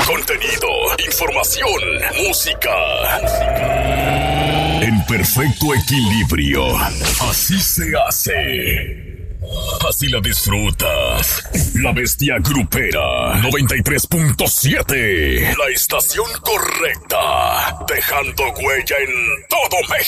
contenido, información, música. En perfecto equilibrio. Así se hace. Así la disfrutas. La Bestia Grupera 93.7. La estación correcta. Dejando huella en todo México.